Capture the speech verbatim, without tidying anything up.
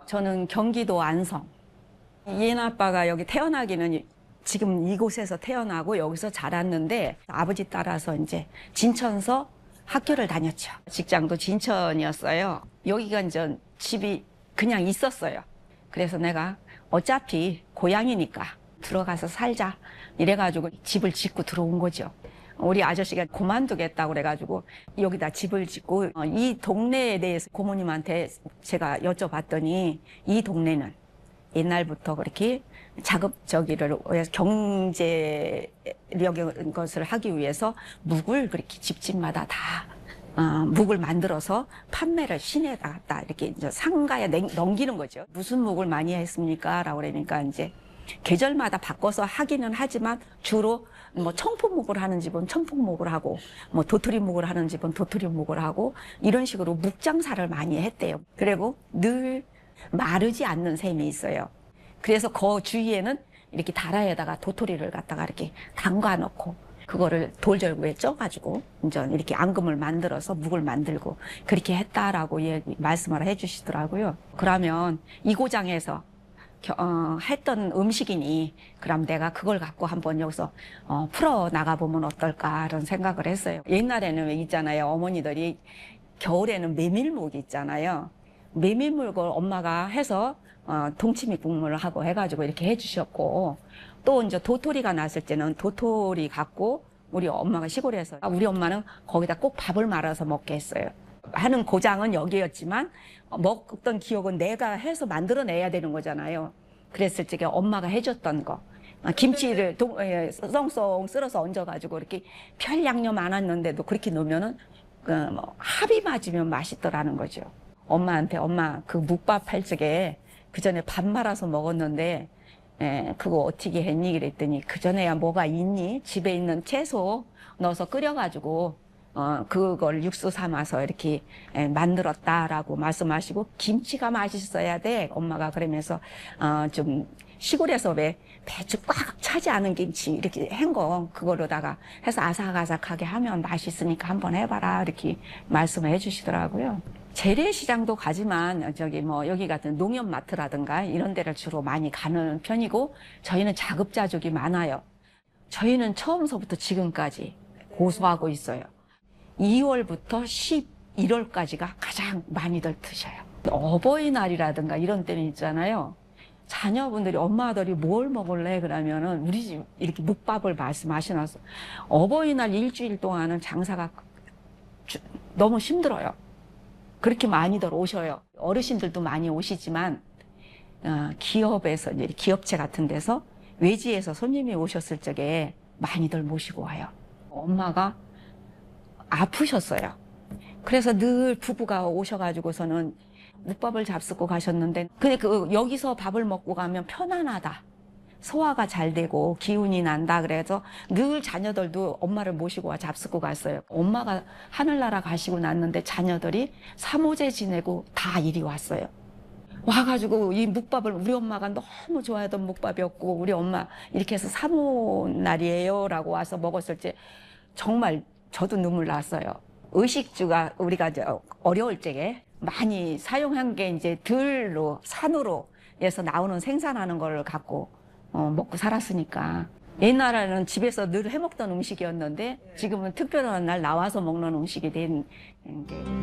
저는 경기도 안성. 얘나아빠가 여기 태어나기는 지금 이곳에서 태어나고 여기서 자랐는데 아버지 따라서 이제 진천서 학교를 다녔죠. 직장도 진천이었어요. 여기가 이제 집이 그냥 있었어요. 그래서 내가 어차피 고향이니까 들어가서 살자 이래가지고 집을 짓고 들어온 거죠. 우리 아저씨가 그만두겠다고 그래가지고 여기다 집을 짓고 이 동네에 대해서 고모님한테 제가 여쭤봤더니 이 동네는 옛날부터 그렇게 자급저기를 위해서 경제력인 것을 하기 위해서 묵을 그렇게 집집마다 다 어, 묵을 만들어서 판매를 시내에다 갖다 이렇게 이제 상가에 넘기는 거죠. 무슨 묵을 많이 했습니까? 라고 그러니까 이제 계절마다 바꿔서 하기는 하지만 주로 뭐 청포묵을 하는 집은 청포묵을 하고 뭐 도토리묵을 하는 집은 도토리묵을 하고 이런 식으로 묵장사를 많이 했대요. 그리고 늘 마르지 않는 셈이 있어요. 그래서 그 주위에는 이렇게 다라에다가 도토리를 갖다가 이렇게 담가 놓고 그거를 돌절구에 쪄가지고 이제 이렇게 앙금을 만들어서 묵을 만들고 그렇게 했다라고 얘기, 말씀을 해주시더라고요. 그러면 이 고장에서 어, 했던 음식이니 그럼 내가 그걸 갖고 한번 여기서 어, 풀어 나가보면 어떨까 이런 생각을 했어요. 옛날에는 있잖아요. 어머니들이 겨울에는 메밀묵 있잖아요. 메밀묵을 엄마가 해서 어, 동치미 국물을 하고 해가지고 이렇게 해주셨고 또 이제 도토리가 났을 때는 도토리 갖고 우리 엄마가 시골에서 우리 엄마는 거기다 꼭 밥을 말아서 먹게 했어요. 하는 고장은 여기였지만 먹던 기억은 내가 해서 만들어내야 되는 거잖아요. 그랬을 적에 엄마가 해줬던 거 김치를 동, 예, 썽썽 쓸어서 얹어가지고 이렇게 별 양념 안 왔는데도 그렇게 넣으면은 그 뭐 합이 맞으면 맛있더라는 거죠. 엄마한테 엄마 그 묵밥 할 적에 그 전에 밥 말아서 먹었는데 에, 그거 어떻게 했니? 그랬더니 그 전에야 뭐가 있니? 집에 있는 채소 넣어서 끓여가지고 어, 그걸 육수 삼아서 이렇게 에, 만들었다라고 말씀하시고 김치가 맛있어야 돼. 엄마가 그러면서 어, 좀 시골에서 왜 배추 꽉 차지 않은 김치 이렇게 한 거 그거로다가 해서 아삭아삭하게 하면 맛있으니까 한번 해봐라 이렇게 말씀을 해주시더라고요. 재래시장도 가지만 저기 뭐 여기 같은 농협마트라든가 이런 데를 주로 많이 가는 편이고 저희는 자급자족이 많아요. 저희는 처음서부터 지금까지 고수하고 있어요. 이월부터 십일월까지가 가장 많이들 드셔요. 어버이날이라든가 이런 때는 있잖아요. 자녀분들이 엄마들이 뭘 먹을래 그러면은 우리 집 이렇게 묵밥을 말씀하시나서 어버이날 일주일 동안은 장사가 너무 힘들어요. 그렇게 많이들 오셔요. 어르신들도 많이 오시지만 어, 기업에서 이제 기업체 같은 데서 외지에서 손님이 오셨을 적에 많이들 모시고 와요. 엄마가 아프셨어요. 그래서 늘 부부가 오셔가지고서는 묵밥을 잡수고 가셨는데 근데 그 여기서 밥을 먹고 가면 편안하다. 소화가 잘 되고 기운이 난다. 그래서 늘 자녀들도 엄마를 모시고 와 잡수고 갔어요. 엄마가 하늘나라 가시고 났는데 자녀들이 삼오제 지내고 다 이리 왔어요. 와가지고 이 묵밥을 우리 엄마가 너무 좋아하던 묵밥이었고 우리 엄마 이렇게 해서 삼오날이에요 라고 와서 먹었을 때 정말 저도 눈물 났어요. 의식주가 우리가 어려울 적에 많이 사용한 게 이제 들로 산으로 해서 나오는 생산하는 걸 갖고 어, 먹고 살았으니까 옛날에는 집에서 늘 해먹던 음식이었는데 지금은 특별한 날 나와서 먹는 음식이 된 게